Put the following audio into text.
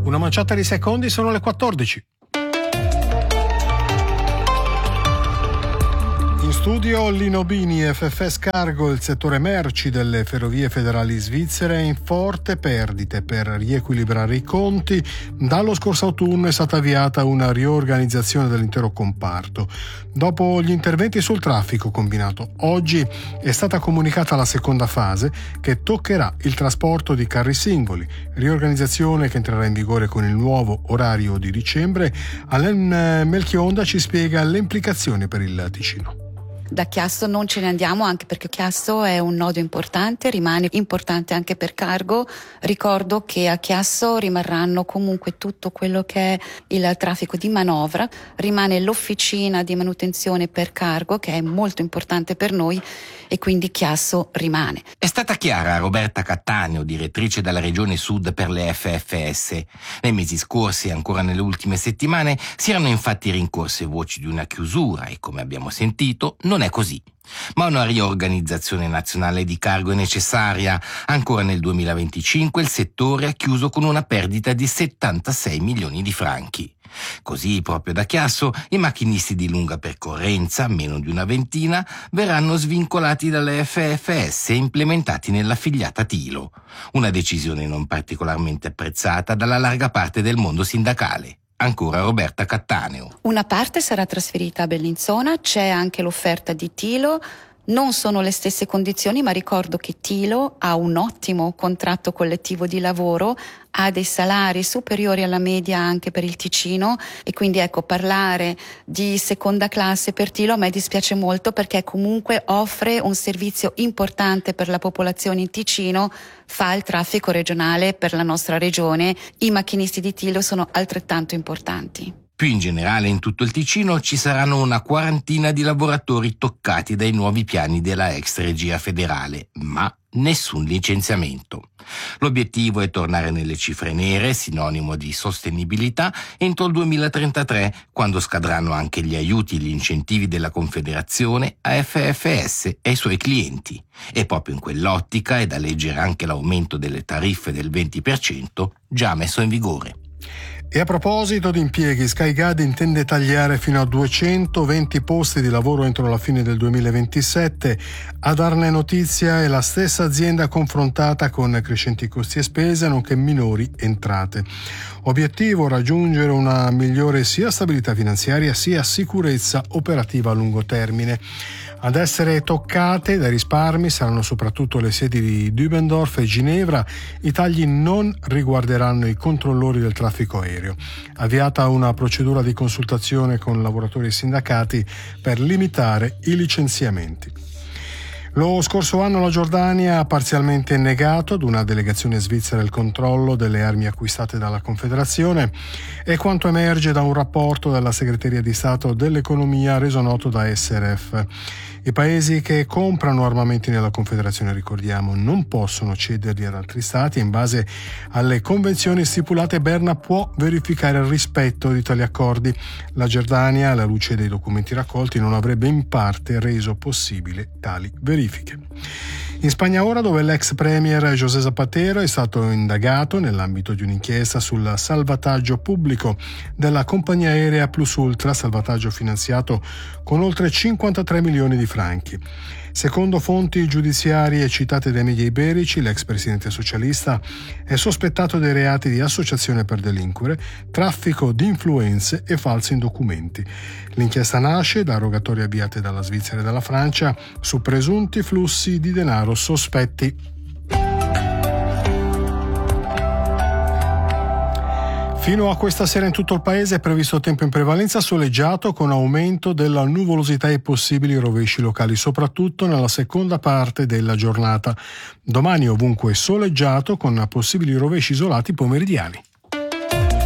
Una manciata di secondi, sono le 14. In studio Lino Bini, FFS Cargo. Il settore merci delle ferrovie federali svizzere è in forte perdite. Per riequilibrare i conti, dallo scorso autunno è stata avviata una riorganizzazione dell'intero comparto. Dopo gli interventi sul traffico combinato, oggi è stata comunicata la seconda fase che toccherà il trasporto di carri singoli, riorganizzazione che entrerà in vigore con il nuovo orario di dicembre. Alain Melchionda ci spiega le implicazioni per il Ticino. Da Chiasso non ce ne andiamo, anche perché Chiasso è un nodo importante, rimane importante anche per Cargo. Ricordo che a Chiasso rimarranno comunque tutto quello che è il traffico di manovra, rimane l'officina di manutenzione per Cargo, che è molto importante per noi, e quindi Chiasso rimane. È stata chiara Roberta Cattaneo, direttrice della Regione Sud per le FFS. Nei mesi scorsi e ancora nelle ultime settimane si erano infatti rincorse voci di una chiusura e, come abbiamo sentito, non è così. Ma una riorganizzazione nazionale di Cargo è necessaria. Ancora nel 2025 il settore ha chiuso con una perdita di 76 milioni di franchi. Così, proprio da Chiasso, i macchinisti di lunga percorrenza, meno di una ventina, verranno svincolati dalle FFS e implementati nell'affiliata Tilo. Una decisione non particolarmente apprezzata dalla larga parte del mondo sindacale. Ancora Roberta Cattaneo. Una parte sarà trasferita a Bellinzona, c'è anche l'offerta di Tilo. Non sono le stesse condizioni, ma ricordo che Tilo ha un ottimo contratto collettivo di lavoro, ha dei salari superiori alla media anche per il Ticino, e quindi parlare di seconda classe per Tilo a me dispiace molto, perché comunque offre un servizio importante per la popolazione in Ticino, fa il traffico regionale per la nostra regione. I macchinisti di Tilo sono altrettanto importanti. Più in generale in tutto il Ticino ci saranno una quarantina di lavoratori toccati dai nuovi piani della ex regia federale, ma nessun licenziamento. L'obiettivo è tornare nelle cifre nere, sinonimo di sostenibilità, entro il 2033, quando scadranno anche gli aiuti e gli incentivi della Confederazione a FFS e ai suoi clienti. E proprio in quell'ottica è da leggere anche l'aumento delle tariffe del 20% già messo in vigore. E a proposito di impieghi, Skygad intende tagliare fino a 220 posti di lavoro entro la fine del 2027. A darne notizia è la stessa azienda confrontata con crescenti costi e spese, nonché minori entrate. Obiettivo: raggiungere una migliore sia stabilità finanziaria sia sicurezza operativa a lungo termine. Ad essere toccate dai risparmi saranno soprattutto le sedi di Dübendorf e Ginevra. I tagli non riguarderanno i controllori del traffico aereo. Avviata una procedura di consultazione con lavoratori e sindacati per limitare i licenziamenti. Lo scorso anno la Giordania ha parzialmente negato ad una delegazione svizzera il controllo delle armi acquistate dalla Confederazione. È quanto emerge da un rapporto della Segreteria di Stato dell'Economia reso noto da SRF. I paesi che comprano armamenti nella Confederazione, ricordiamo, non possono cederli ad altri stati e in base alle convenzioni stipulate Berna può verificare il rispetto di tali accordi. La Giordania, alla luce dei documenti raccolti, non avrebbe in parte reso possibile tali verifiche. In Spagna ora, dove l'ex premier José Zapatero è stato indagato nell'ambito di un'inchiesta sul salvataggio pubblico della compagnia aerea Plus Ultra, salvataggio finanziato con oltre 53 milioni di franchi. Secondo fonti giudiziarie citate dai media iberici, l'ex presidente socialista è sospettato dei reati di associazione per delinquere, traffico di influenze e falsi in documenti. L'inchiesta nasce da rogatorie avviate dalla Svizzera e dalla Francia su presunti flussi di denaro sospetti. Fino a questa sera in tutto il paese è previsto tempo in prevalenza soleggiato con aumento della nuvolosità e possibili rovesci locali, soprattutto nella seconda parte della giornata. Domani ovunque soleggiato con possibili rovesci isolati pomeridiani.